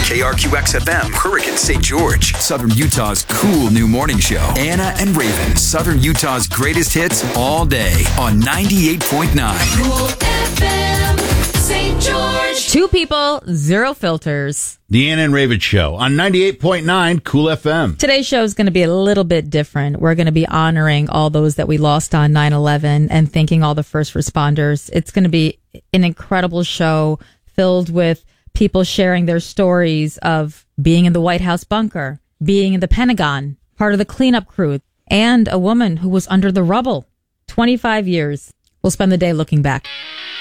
KRQX-FM, Hurricane St. George, Southern Utah's cool new morning show. Anna and Raven, Southern Utah's greatest hits all day on 98.9. Cool FM, St. George. Two people, zero filters. The Anna and Raven Show on 98.9 Cool FM. Today's show is going to be a little bit different. We're going to be honoring all those that we lost on 9/11 and thanking all the first responders. It's going to be an incredible show filled with people sharing their stories of being in the White House bunker, being in the Pentagon, part of the cleanup crew, and a woman who was under the rubble. 25 years. We'll spend the day looking back.